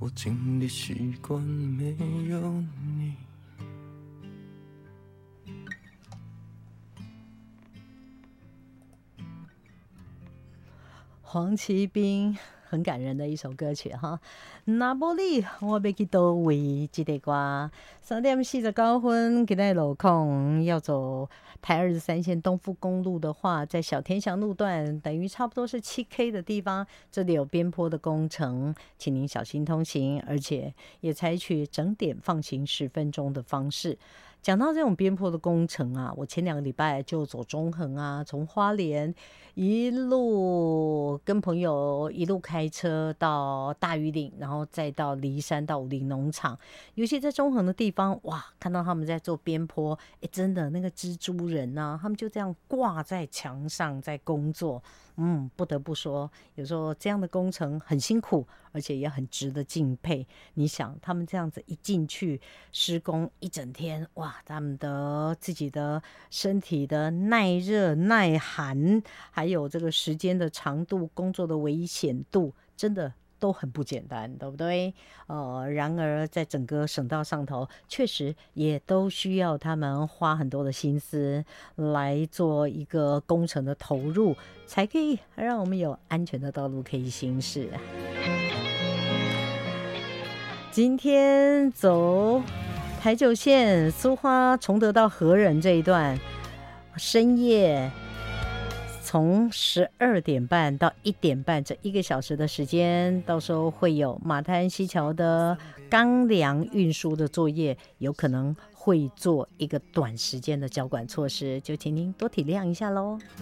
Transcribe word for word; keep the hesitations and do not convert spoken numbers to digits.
我尽力习惯没有你。 黄奇斌很感人的一首歌曲哈。那无你我要去倒位？这个歌三点四十九分，今天路况要走台二十三线东富公路的话，在小田祥路段，等于差不多是七 K 的地方，这里有边坡的工程，请您小心通行，而且也采取整点放行十分钟的方式。讲到这种边坡的工程啊，我前两个礼拜就走中横啊，从花莲一路跟朋友一路开车到大屿岭，然后再到梨山到武林农场。尤其在中横的地方，哇，看到他们在做边坡，哎，真的那个蜘蛛人啊，他们就这样挂在墙上在工作。嗯，不得不说，有时候这样的工程很辛苦，而且也很值得敬佩。你想，他们这样子一进去施工一整天，哇，他们的自己的身体的耐热、耐寒，还有这个时间的长度、工作的危险度，真的都很不简单，对不对？呃，然而在整个省道上头，确实也都需要他们花很多的心思来做一个工程的投入，才可以让我们有安全的道路可以行驶。今天走台九线苏花崇德到和仁这一段，深夜从十二点半到一点半这一个小时的时间，到时候会有马滩西桥的钢梁运输的作业，有可能会做一个短时间的交管措施，就请您多体谅一下咯。